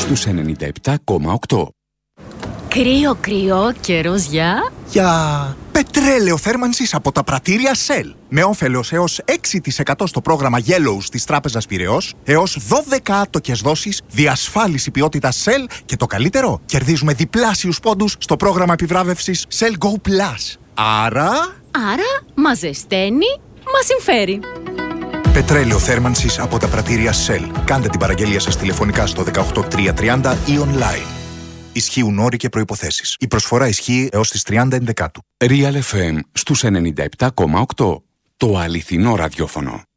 στους 97,8. Κρύο, κρύο, καιρός για πετρέλαιο θέρμανσης από τα πρατήρια Shell. Με όφελος έως 6% στο πρόγραμμα Yellows της Τράπεζας Πειραιώς, έως 12 άτοκες δόσεις, διασφάλιση ποιότητας Shell και το καλύτερο, κερδίζουμε διπλάσιους πόντους στο πρόγραμμα επιβράβευσης Shell Go Plus. Άρα, μας ζεσταίνει, μας συμφέρει. Πετρέλαιο θέρμανσης από τα πρατήρια Shell. Κάντε την παραγγελία σας τηλεφωνικά στο 18330 ή online. Ισχύουν όροι και προϋποθέσεις. Η προσφορά ισχύει έως τις 30 Ενδεκάτου. Real FM στους 97,8. Το αληθινό ραδιόφωνο.